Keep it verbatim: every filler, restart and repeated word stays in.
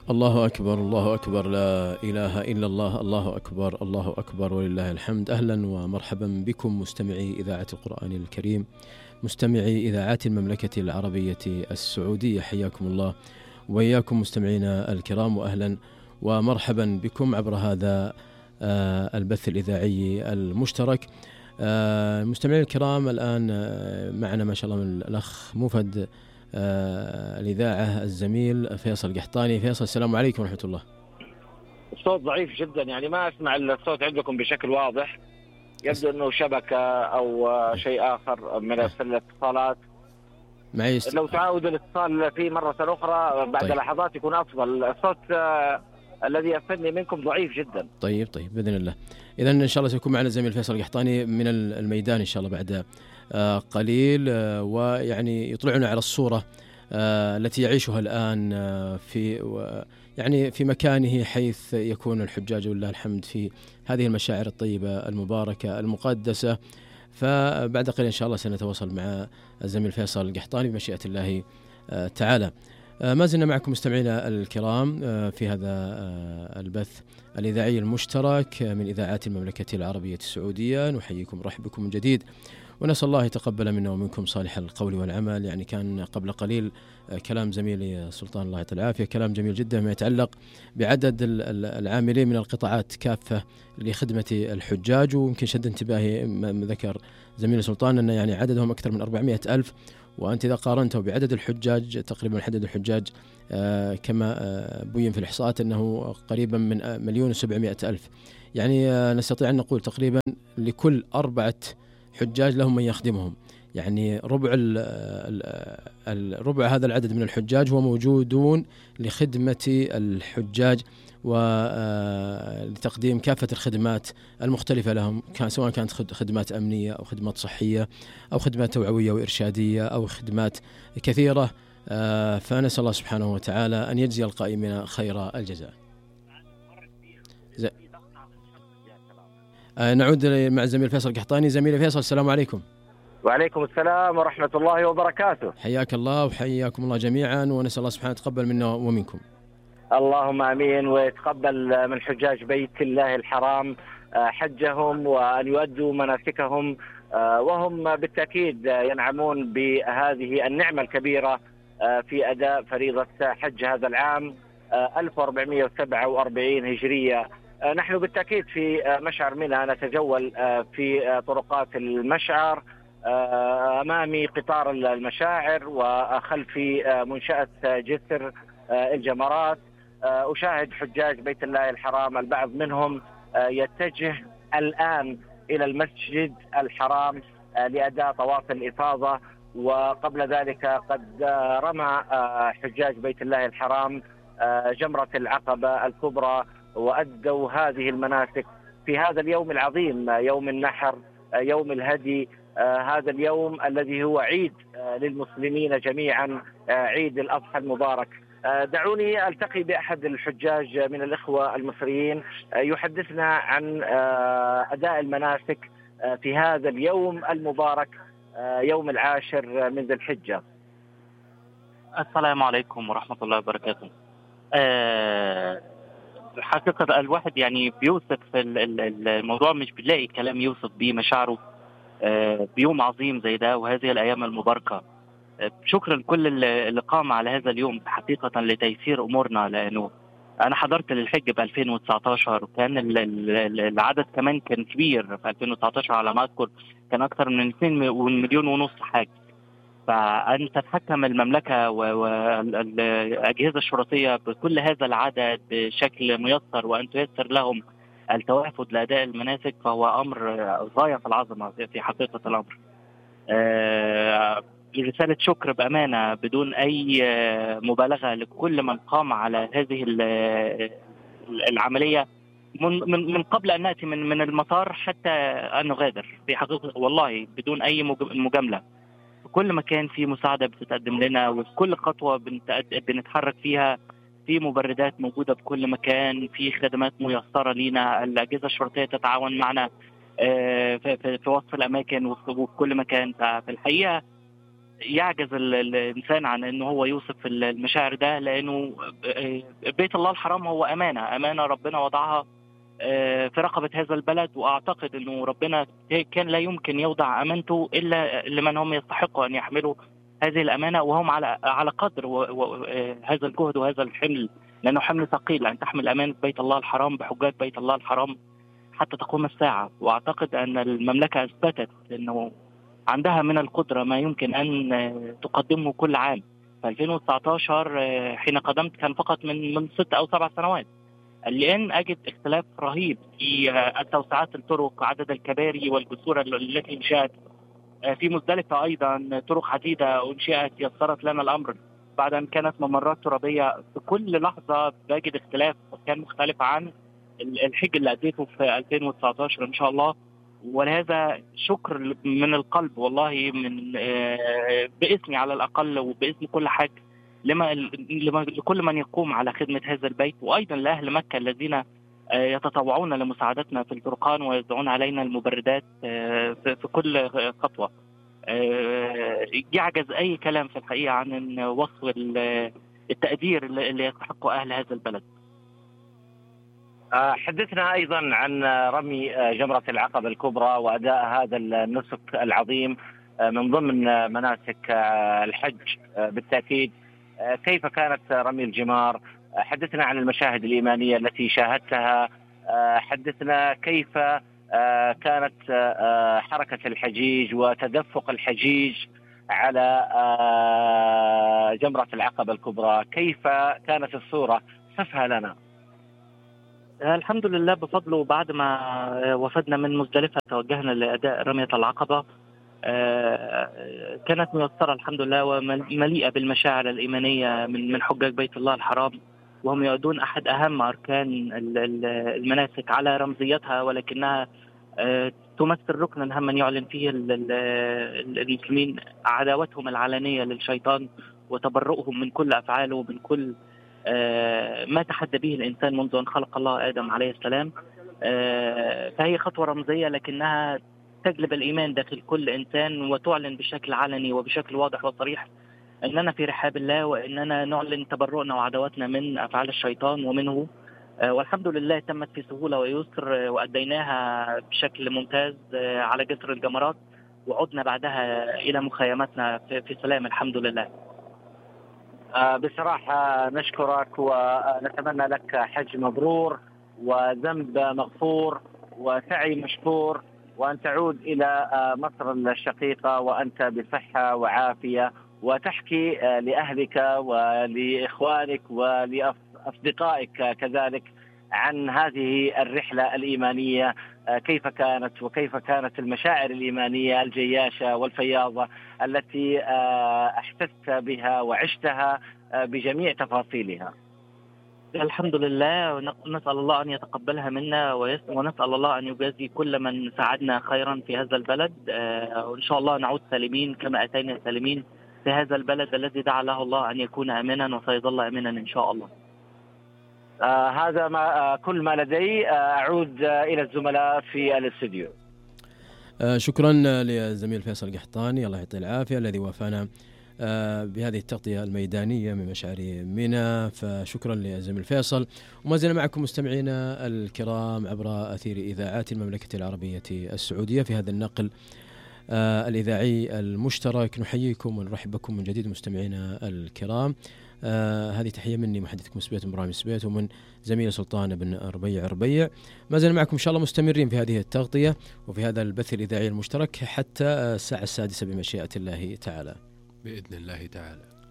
الله أكبر، الله أكبر، لا إله إلا الله، الله أكبر، الله أكبر ولله الحمد. أهلا ومرحبا بكم مستمعي إذاعة القرآن الكريم، مستمعي إذاعات المملكة العربية السعودية، حياكم الله وإياكم مستمعينا الكرام، وأهلا ومرحبا بكم عبر هذا البث الإذاعي المشترك. مستمعي الكرام، الآن معنا ما شاء الله من الأخ مفد آه الإذاعة الزميل فيصل القحطاني. فيصل، السلام عليكم ورحمة الله. الصوت ضعيف جدا، يعني ما أسمع الصوت عندكم بشكل واضح، يبدو أنه شبكة أو شيء آخر من الاتصالات. معي است... لو تعاود الاتصال فيه مرة أخرى بعد طيب. لحظات يكون أفضل. الصوت آه الذي يفني منكم ضعيف جدا. طيب طيب بإذن الله. إذا إن شاء الله سيكون معنا الزميل فيصل القحطاني من الميدان إن شاء الله بعد آه قليل، آه ويعني يطلعنا على الصورة آه التي يعيشها الآن آه في يعني في مكانه، حيث يكون الحجاج ولله الحمد في هذه المشاعر الطيبة المباركة المقدسة. فبعد قليل إن شاء الله سنتواصل مع الزميل فيصل القحطاني بمشيئة الله آه تعالى. ما زلنا معكم مستمعينا الكرام في هذا البث الإذاعي المشترك من إذاعات المملكة العربية السعودية. نحييكم ورحب بكم من جديد، ونسأل الله يتقبل منا ومنكم صالح القول والعمل. يعني كان قبل قليل كلام زميلي سلطان الله يعطيه العافية، كلام جميل جدا ما يتعلق بعدد العاملين من القطاعات كافة لخدمة الحجاج، ويمكن شد انتباهي ما ذكر زميلي سلطان أن يعني عددهم أكثر من أربعمائة ألف، وأنت إذا قارنته بعدد الحجاج تقريبا عدد الحجاج آه كما آه بين في الإحصاءات أنه قريبا من مليون وسبعمائة ألف. يعني آه نستطيع أن نقول تقريبا لكل أربعة حجاج لهم من يخدمهم. يعني ربع الربع هذا العدد من الحجاج هو موجودون لخدمة الحجاج ولتقديم كافة الخدمات المختلفة لهم، كان سواء كانت خدمات أمنية أو خدمات صحية أو خدمات توعوية وإرشادية أو خدمات كثيرة. فنسأل الله سبحانه وتعالى أن يجزي القائمين خير الجزاء. نعود مع الزميل فيصل القحطاني. زميلي فيصل، السلام عليكم. وعليكم السلام ورحمة الله وبركاته. حياك الله وحياكم الله جميعا، ونسأل الله سبحانه يتقبل منا ومنكم. اللهم آمين، ويتقبل من حجاج بيت الله الحرام حجهم وأن يؤدوا مناسكهم، وهم بالتأكيد ينعمون بهذه النعمة الكبيرة في أداء فريضة حج هذا العام ألف وأربعمائة وسبعة وأربعين هجرية. نحن بالتأكيد في مشعر منى نتجول في طرقات المشعر، أمامي قطار المشاعر وخلفي منشأة جسر الجمرات. أشاهد حجاج بيت الله الحرام، البعض منهم يتجه الآن إلى المسجد الحرام لأداء طواف الإفاضة، وقبل ذلك قد رمى حجاج بيت الله الحرام جمرة العقبة الكبرى وأدوا هذه المناسك في هذا اليوم العظيم، يوم النحر، يوم الهدي، هذا اليوم الذي هو عيد للمسلمين جميعا، عيد الأضحى المبارك. دعوني ألتقي بأحد الحجاج من الإخوة المصريين يحدثنا عن أداء المناسك في هذا اليوم المبارك، يوم العاشر من ذي الحجة. السلام عليكم ورحمة الله وبركاته. أه حقيقة الواحد يعني بيوصف الموضوع، مش بيلاقي كلام يوصف بيه مشاعره أه بيوم عظيم زي ده وهذه الأيام المباركة. شكرا لكل اللي قام على هذا اليوم حقيقة لتيسير أمورنا، لأنه أنا حضرت للحج ب ألفين وتسعة عشر وكان العدد كمان كان كبير في ألفين وتسعة عشر على ما أذكر، كان أكثر من اثنين مليون ونص حاج. فأن تتحكم المملكة والأجهزة الشرطية بكل هذا العدد بشكل ميسر وأن تيسر لهم التوافد لأداء المناسك فهو أمر غاية في العظمة في حقيقة الأمر. أه رسالة شكر بأمانة بدون أي مبالغة لكل من قام على هذه العملية من من قبل أن نأتي من من المطار حتى أن نغادر، في حقيقة والله بدون أي مجاملة. في كل مكان في مساعدة بتتقدم لنا، وفي كل خطوة بنتحرك فيها في مبردات موجودة في كل مكان، في خدمات ميسرة لنا، الأجهزة الشرطية تتعاون معنا في وصف الأماكن وفي كل مكان. ففي الحقيقة يعجز الإنسان عن أنه هو يوصف المشاعر ده، لأنه بيت الله الحرام هو أمانة أمانة ربنا وضعها في رقبة هذا البلد، وأعتقد أنه ربنا كان لا يمكن يوضع أمانته إلا لمن هم يستحقوا أن يحملوا هذه الأمانة، وهم على على قدر هذا الجهد وهذا الحمل، لأنه حمل ثقيل أن تحمل أمانة بيت الله الحرام بحجاج بيت الله الحرام حتى تقوم الساعة. وأعتقد أن المملكة أثبتت أنه عندها من القدرة ما يمكن أن تقدمه كل عام. في ألفين وتسعة عشر حين قدمت كان فقط من من ست أو سبع سنوات. الآن أجد اختلاف رهيب في التوسعات الطرق، عدد الكباري والجسور التي انشأت في مزدلفة، أيضا طرق عديدة أنشئت يسرت لنا الأمر بعد أن كانت ممرات ترابية. في كل لحظة بجد اختلاف كان مختلف عن الحج اللي أديته في ألفين وتسعة عشر إن شاء الله. ولهذا شكر من القلب والله، من باسمي على الأقل وباسم كل حاج لما لكل من يقوم على خدمة هذا البيت، وأيضا لأهل مكة الذين يتطوعون لمساعدتنا في الطرقان ويوزعون علينا المبردات في كل خطوة. يعجز أي كلام في الحقيقة عن وصف التقدير اللي يستحقه أهل هذا البلد. حدثنا أيضا عن رمي جمرة العقبة الكبرى وأداء هذا النسك العظيم من ضمن مناسك الحج بالتأكيد. كيف كانت رمي الجمار؟ حدثنا عن المشاهد الإيمانية التي شاهدتها. حدثنا كيف كانت حركة الحجيج وتدفق الحجيج على جمرة العقبة الكبرى، كيف كانت الصورة؟ صفها لنا. الحمد لله بفضله، بعد ما وفدنا من مزدلفة توجهنا لأداء رمية العقبة. كانت ميسرة الحمد لله ومليئة بالمشاعر الإيمانية من من حجاج بيت الله الحرام، وهم يؤدون أحد أهم أركان المناسك على رمزيتها، ولكنها تمثل ركنا هاما يعلن فيه المسلمين عداوتهم العلنية للشيطان وتبرؤهم من كل أفعاله ومن كل ما تحدى به الإنسان منذ أن خلق الله آدم عليه السلام. فهي خطوة رمزية لكنها تجلب الإيمان داخل كل إنسان، وتعلن بشكل علني وبشكل واضح وصريح أننا في رحاب الله، وأننا نعلن تبرؤنا وعداوتنا من أفعال الشيطان ومنه. والحمد لله تمت في سهولة ويسر، وأديناها بشكل ممتاز على جسر الجمرات، وعدنا بعدها إلى مخيماتنا في سلام الحمد لله. بصراحة نشكرك ونتمنى لك حج مبرور وذنب مغفور وسعي مشكور، وأن تعود إلى مصر الشقيقة وأنت بصحة وعافية، وتحكي لأهلك ولإخوانك ولأصدقائك كذلك عن هذه الرحلة الإيمانية، كيف كانت وكيف كانت المشاعر الإيمانية الجياشة والفياضة التي أحسست بها وعشتها بجميع تفاصيلها. الحمد لله، ونسأل الله أن يتقبلها منا، ونسأل الله أن يجازي كل من ساعدنا خيرا في هذا البلد، وإن شاء الله نعود سالمين كما أتينا سالمين في هذا البلد الذي دعا له الله أن يكون آمنا وسيظل آمنا إن شاء الله. آه هذا ما آه كل ما لدي. آه أعود آه إلى الزملاء في الاستوديو. آه شكرا للزميل فيصل القحطاني الله يعطيه العافية الذي وافانا آه بهذه التغطية الميدانية من مشعر منى، فشكرا للزميل فيصل. وما زلنا معكم مستمعينا الكرام عبر أثير إذاعات المملكة العربية السعودية في هذا النقل آه الإذاعي المشترك. نحييكم ونرحب بكم من جديد مستمعينا الكرام. آه هذه تحية مني محدثكم سبيت إبراهيم سبيت ومن زميل سلطان بن ربيع ربيع. ما زلنا معكم إن شاء الله مستمرين في هذه التغطية وفي هذا البث الإذاعي المشترك حتى الساعة السادسة بمشيئة الله تعالى بإذن الله تعالى.